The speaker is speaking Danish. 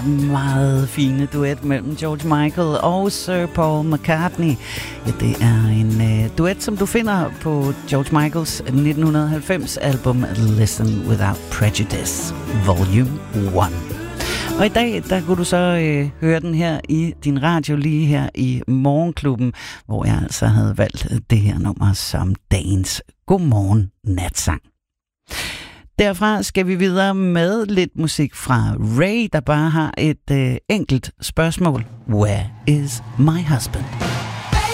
Meget fine duet mellem George Michael og Sir Paul McCartney. Ja, det er en duet, som du finder på George Michaels 1990 album Listen Without Prejudice, Volume 1. Og i dag, der kunne du så høre den her i din radio lige her i Morgenklubben, hvor jeg altså havde valgt det her nummer som dagens Godmorgen Natsang. Derfra skal vi videre med lidt musik fra Ray, der bare har et enkelt spørgsmål. Where is my husband?